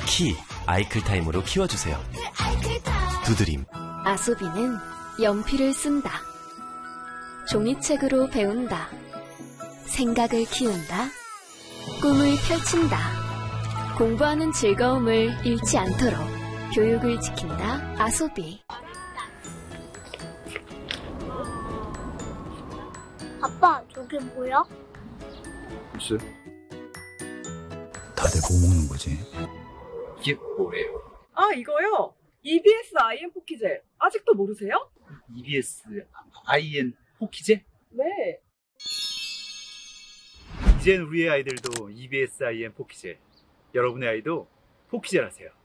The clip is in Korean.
키 아이클타임으로 키워주세요. 두드림. 아소비는 연필을 쓴다. 종이책으로 배운다. 생각을 키운다. 꿈을 펼친다. 공부하는 즐거움을 잃지 않도록 교육을 지킨다. 아소비. 아빠, 저게 뭐야? 글쎄. 다들 보고 먹는 거지. 이게 뭐예요? 아, 이거요? EBS IN 포키젤. 아직도 모르세요? EBS IN 포키제? 네. 이젠 우리의 아이들도 EBS IN 포키젤. 여러분의 아이도 포키젤 하세요.